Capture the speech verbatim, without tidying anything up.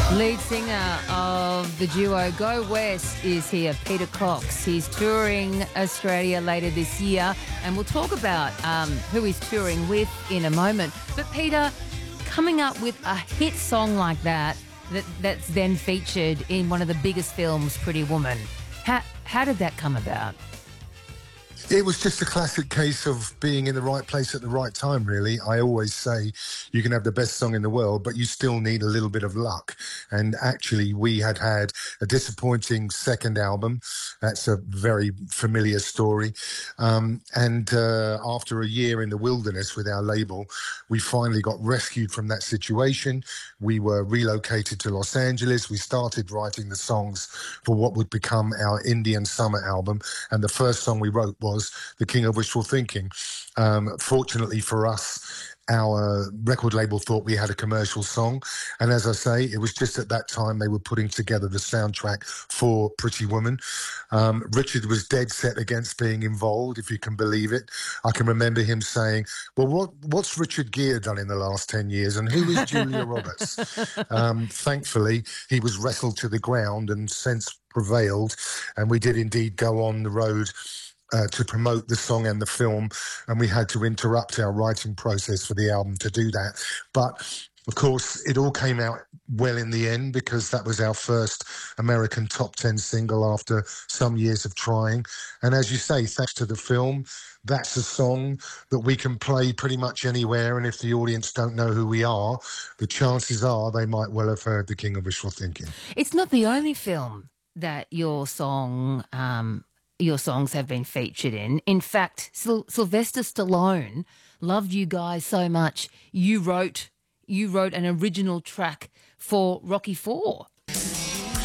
Lead singer of the duo Go West is here, Peter Cox. He's touring Australia later this year, and we'll talk about um, who he's touring with in a moment. But Peter, coming up with a hit song like that, that that's then featured in one of the biggest films, Pretty Woman, how, how did that come about? It was just a classic case of being in the right place at the right time, really. I always say you can have the best song in the world, but you still need a little bit of luck. And actually, we had had a disappointing second album. That's a very familiar story. Um, and uh, after a year in the wilderness with our label, we finally got rescued from that situation. We were relocated to Los Angeles. We started writing the songs for what would become our Indian Summer album. And the first song we wrote was The King of Wishful Thinking. Um, fortunately for us, our record label thought we had a commercial song. And as I say, it was just at that time they were putting together the soundtrack for Pretty Woman. Um, Richard was dead set against being involved, if you can believe it. I can remember him saying, well, what, what's Richard Gere done in the last ten years? And who is Julia Roberts? Um, thankfully, he was wrestled to the ground and sense prevailed. And we did indeed go on the road Uh, to promote the song and the film, and we had to interrupt our writing process for the album to do that. But of course, it all came out well in the end because that was our first American top ten single after some years of trying. And as you say, thanks to the film, that's a song that we can play pretty much anywhere. And if the audience don't know who we are, the chances are they might well have heard The King of Wishful Thinking. It's not the only film that your song um your songs have been featured in. In fact, Syl- Sylvester Stallone loved you guys so much, you wrote you wrote an original track for Rocky Four.